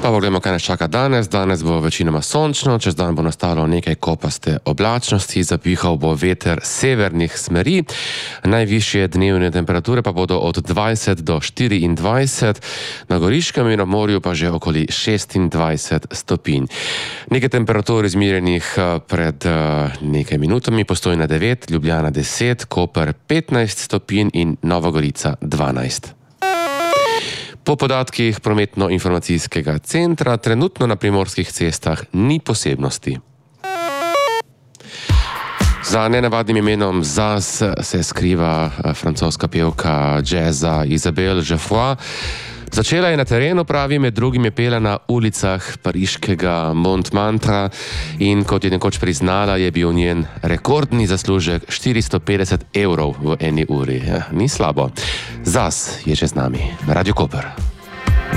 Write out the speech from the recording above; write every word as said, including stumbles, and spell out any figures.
Pa pogledamo, kaj nas čaka danes. Danes bo večinoma sončno, čez dan bo nastalo nekaj kopaste oblačnosti, zapihal bo veter severnih smeri. Najvišje dnevne temperature pa bodo od dvajset do štiriindvajset, na Goriškem in na morju pa že okoli šestindvajset stopinj. Nekaj temperatur izmerjenih pred nekaj minutami: Postojna devet, Ljubljana deset, Koper petnajst stopinj in Nova Gorica dvanajst. Po podatkih prometno-informacijskega centra trenutno na primorskih cestah ni posebnosti. Za nenavadnim imenom Zaz se skriva francoska pevka džeza Isabelle Geoffroy. Začela je na terenu, pravi, med drugim je pela na ulicah pariškega Montmartra in kot je nekoč priznala, je bil njen rekordni zaslužek štiristo petdeset evrov v eni uri. Ja, ni slabo. Zaz je že z nami na Radio Koper.